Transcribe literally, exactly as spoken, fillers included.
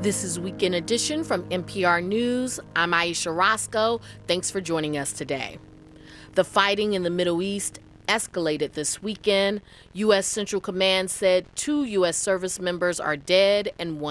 This is Weekend Edition from N P R News. I'm Aisha Roscoe. Thanks for joining us today. The fighting in the Middle East escalated this weekend. U S Central Command said two U S service members are dead and one